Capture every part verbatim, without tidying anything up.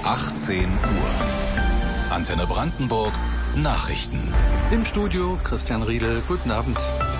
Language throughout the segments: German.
achtzehn Uhr. Antenne Brandenburg Nachrichten. Im Studio Christian Riedel. Guten Abend.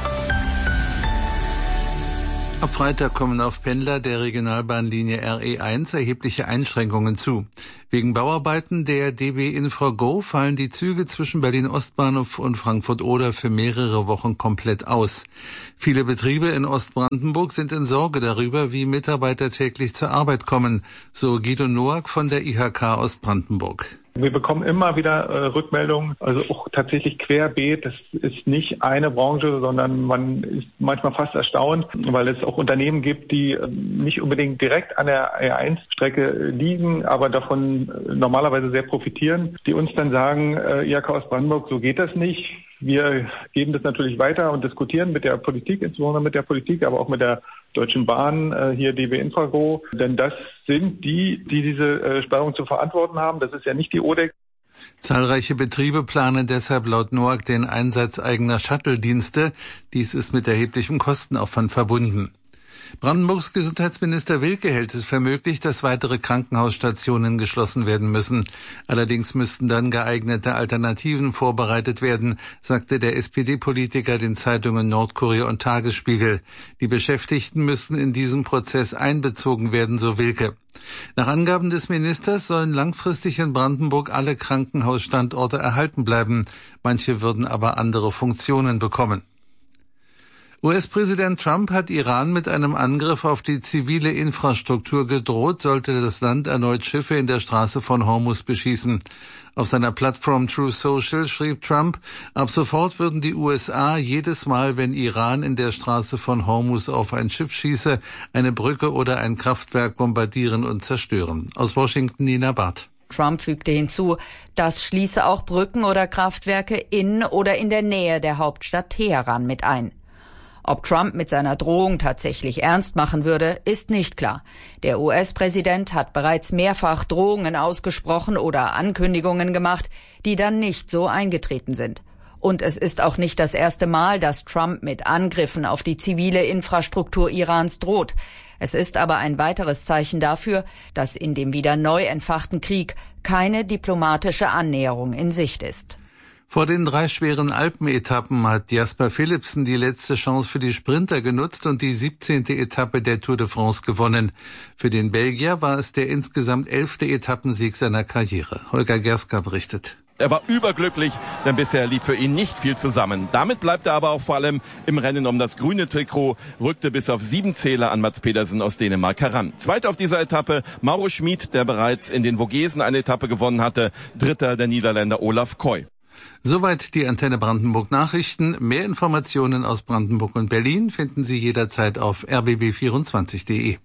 Ab Freitag kommen auf Pendler der Regionalbahnlinie R E eins erhebliche Einschränkungen zu. Wegen Bauarbeiten der D B Infrago fallen die Züge zwischen Berlin-Ostbahnhof und Frankfurt-Oder für mehrere Wochen komplett aus. Viele Betriebe in Ostbrandenburg sind in Sorge darüber, wie Mitarbeiter täglich zur Arbeit kommen, so Guido Noack von der I H K Ostbrandenburg. Wir bekommen immer wieder äh, Rückmeldungen, also auch tatsächlich querbeet. Das ist nicht eine Branche, sondern man ist manchmal fast erstaunt, weil es auch Unternehmen gibt, die äh, nicht unbedingt direkt an der R E eins Strecke liegen, aber davon äh, normalerweise sehr profitieren, die uns dann sagen, äh, I H K Ostbrandenburg, so geht das nicht. Wir geben das natürlich weiter und diskutieren mit der Politik, insbesondere mit der Politik, aber auch mit der Deutschen Bahn, äh, hier D B Infrago. Denn das sind die, die diese äh, Sperrung zu verantworten haben. Das ist ja nicht die O D E C. Zahlreiche Betriebe planen deshalb laut Noack den Einsatz eigener Shuttle-Dienste. Dies ist mit erheblichem Kostenaufwand verbunden. Brandenburgs Gesundheitsminister Wilke hält es für möglich, dass weitere Krankenhausstationen geschlossen werden müssen. Allerdings müssten dann geeignete Alternativen vorbereitet werden, sagte der S P D-Politiker den Zeitungen Nordkurier und Tagesspiegel. Die Beschäftigten müssten in diesen Prozess einbezogen werden, so Wilke. Nach Angaben des Ministers sollen langfristig in Brandenburg alle Krankenhausstandorte erhalten bleiben. Manche würden aber andere Funktionen bekommen. U S-Präsident Trump hat Iran mit einem Angriff auf die zivile Infrastruktur gedroht, sollte das Land erneut Schiffe in der Straße von Hormuz beschießen. Auf seiner Plattform Truth Social schrieb Trump, ab sofort würden die U S A jedes Mal, wenn Iran in der Straße von Hormuz auf ein Schiff schieße, eine Brücke oder ein Kraftwerk bombardieren und zerstören. Aus Washington Nina Barth. Trump fügte hinzu, das schließe auch Brücken oder Kraftwerke in oder in der Nähe der Hauptstadt Teheran mit ein. Ob Trump mit seiner Drohung tatsächlich ernst machen würde, ist nicht klar. Der U S-Präsident hat bereits mehrfach Drohungen ausgesprochen oder Ankündigungen gemacht, die dann nicht so eingetreten sind. Und es ist auch nicht das erste Mal, dass Trump mit Angriffen auf die zivile Infrastruktur Irans droht. Es ist aber ein weiteres Zeichen dafür, dass in dem wieder neu entfachten Krieg keine diplomatische Annäherung in Sicht ist. Vor den drei schweren Alpenetappen hat Jasper Philipsen die letzte Chance für die Sprinter genutzt und die siebzehnte Etappe der Tour de France gewonnen. Für den Belgier war es der insgesamt elfte Etappensieg seiner Karriere. Holger Gerska berichtet. Er war überglücklich, denn bisher lief für ihn nicht viel zusammen. Damit bleibt er aber auch vor allem im Rennen um das grüne Trikot, rückte bis auf sieben Zähler an Mats Pedersen aus Dänemark heran. Zweiter auf dieser Etappe Mauro Schmid, der bereits in den Vogesen eine Etappe gewonnen hatte. Dritter der Niederländer Olaf Koy. Soweit die Antenne Brandenburg Nachrichten. Mehr Informationen aus Brandenburg und Berlin finden Sie jederzeit auf r b b vierundzwanzig punkt d e.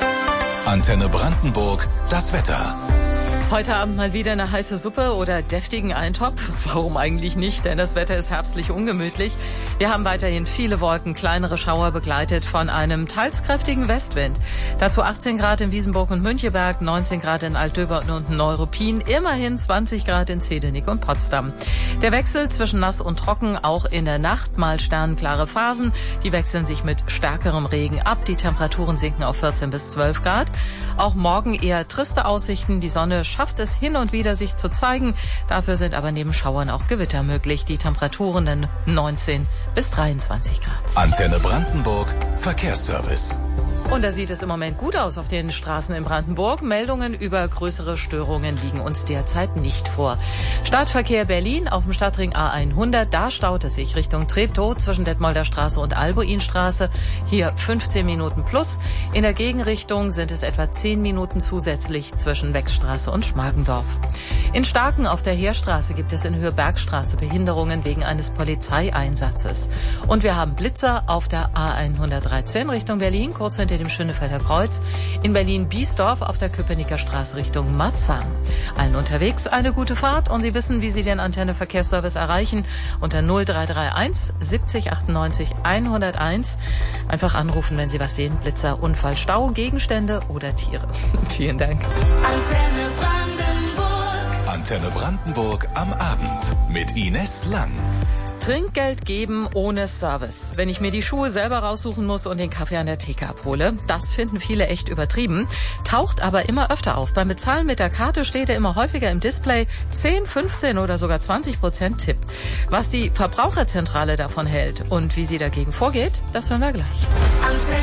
Antenne Brandenburg, das Wetter. Heute Abend mal wieder eine heiße Suppe oder deftigen Eintopf. Warum eigentlich nicht? Denn das Wetter ist herbstlich ungemütlich. Wir haben weiterhin viele Wolken, kleinere Schauer begleitet von einem teils kräftigen Westwind. Dazu achtzehn Grad in Wiesenburg und Müncheberg, neunzehn Grad in Altdöbern und Neuruppin, immerhin zwanzig Grad in Zedenik und Potsdam. Der Wechsel zwischen nass und trocken, auch in der Nacht mal sternenklare Phasen. Die wechseln sich mit stärkerem Regen ab. Die Temperaturen sinken auf vierzehn bis zwölf Grad. Auch morgen eher triste Aussichten. Die Sonne schafft es hin und wieder, sich zu zeigen. Dafür sind aber neben Schauern auch Gewitter möglich. Die Temperaturen dann neunzehn bis dreiundzwanzig Grad. Antenne Brandenburg, Verkehrsservice. Und da sieht es im Moment gut aus auf den Straßen in Brandenburg. Meldungen über größere Störungen liegen uns derzeit nicht vor. Stadtverkehr Berlin auf dem Stadtring A hundert. Da staut es sich Richtung Treptow zwischen Detmolder Straße und Albuinstraße. Hier fünfzehn Minuten plus. In der Gegenrichtung sind es etwa zehn Minuten zusätzlich zwischen Wechsstraße und Schmargendorf. In Starken auf der Heerstraße gibt es in Höhe Bergstraße Behinderungen wegen eines Polizeieinsatzes. Und wir haben Blitzer auf der A hundertdreizehn Richtung Berlin, kurz hinter dem Schönefelder Kreuz. In Berlin-Biesdorf auf der Köpenicker Straße Richtung Marzahn. Allen unterwegs eine gute Fahrt und Sie wissen, wie Sie den Antenne Verkehrsservice erreichen. Unter null drei drei eins siebzig achtundneunzig hunderteins. Einfach anrufen, wenn Sie was sehen. Blitzer, Unfall, Stau, Gegenstände oder Tiere. Vielen Dank. Antenne Brandenburg. Antenne Brandenburg am Abend mit Ines Lang. Trinkgeld geben ohne Service. Wenn ich mir die Schuhe selber raussuchen muss und den Kaffee an der Theke abhole, das finden viele echt übertrieben, taucht aber immer öfter auf. Beim Bezahlen mit der Karte steht er immer häufiger im Display zehn, fünfzehn oder sogar zwanzig Prozent Tipp. Was die Verbraucherzentrale davon hält und wie sie dagegen vorgeht, das hören wir gleich.